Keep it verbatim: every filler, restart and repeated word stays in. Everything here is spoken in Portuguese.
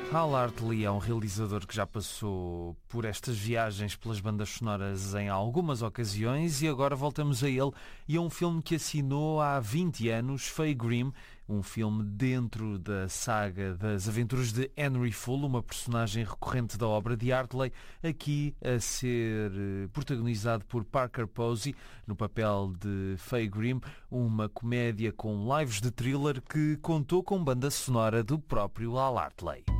Hal Hartley é um realizador que já passou por estas viagens pelas bandas sonoras em algumas ocasiões e agora voltamos a ele e a um filme que assinou há vinte anos, Faye Grimm, um filme dentro da saga das aventuras de Henry Full, uma personagem recorrente da obra de Hartley, aqui a ser protagonizado por Parker Posey no papel de Faye Grimm, uma comédia com lives de thriller que contou com banda sonora do próprio Hal Hartley.